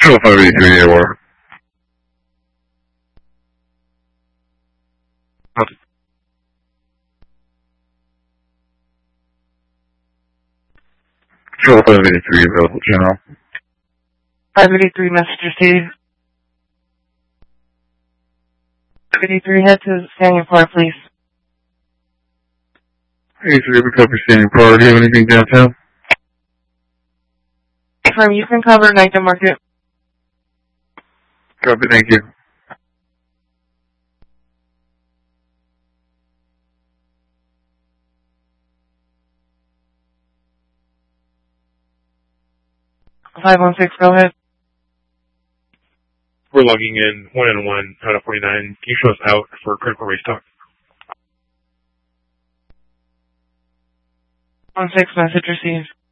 Control 583 AOR. Control 583 available channel. 583 message received. 583 head to standing par, please. 83 recovery standing par. Do you have anything downtown? From you can cover Night Market. Copy, thank you. Go ahead. We're logging in 1 out of 49. Can you show us out for critical race talk? 16 message received.